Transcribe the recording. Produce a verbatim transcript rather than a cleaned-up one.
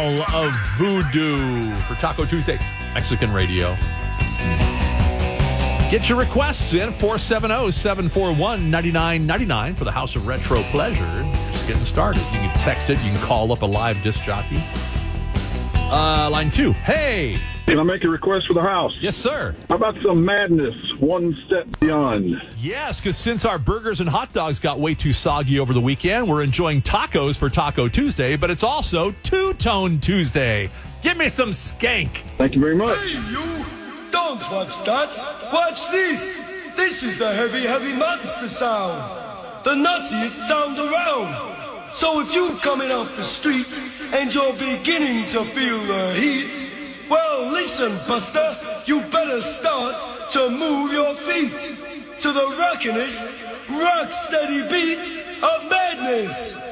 Wall of Voodoo for Taco Tuesday, Mexican radio. Get your requests in, four seven zero, seven four one, nine nine nine nine for the House of Retro Pleasure. Just getting started. You can text it. You can call up a live disc jockey. Uh, line two. Hey. Can I make a request for the house? Yes, sir. How about some Madness, One Step Beyond? Yes, because since our burgers and hot dogs got way too soggy over the weekend, we're enjoying tacos for Taco Tuesday, but it's also Two-Tone Tuesday. Give me some skank. Thank you very much. Hey, you! Don't watch that! Watch this! This is the heavy, heavy monster sound! The nuttiest sound around! So if you're coming off the street and you're beginning to feel the heat, well, listen, Buster, you better start to move your feet to the rockinest, rock-steady beat of madness.